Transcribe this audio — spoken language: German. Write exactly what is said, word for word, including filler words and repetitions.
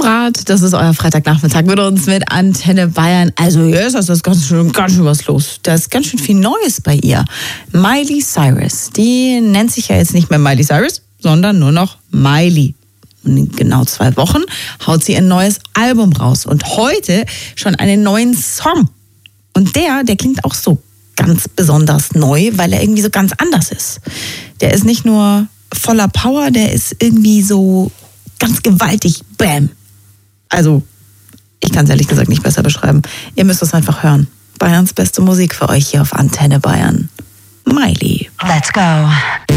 Hofrat, das ist euer Freitagnachmittag mit uns, mit Antenne Bayern. Also jetzt ist das ganz schön, ganz schön was los. Da ist ganz schön viel Neues bei ihr. Miley Cyrus, die nennt sich ja jetzt nicht mehr Miley Cyrus, sondern nur noch Miley. Und in genau zwei Wochen haut sie ein neues Album raus und heute schon einen neuen Song. Und der, der klingt auch so ganz besonders neu, weil er irgendwie so ganz anders ist. Der ist nicht nur voller Power, der ist irgendwie so ganz gewaltig. Bam. Also, ich kann es ehrlich gesagt nicht besser beschreiben. Ihr müsst es einfach hören. Bayerns beste Musik für euch hier auf Antenne Bayern. Miley. Let's go.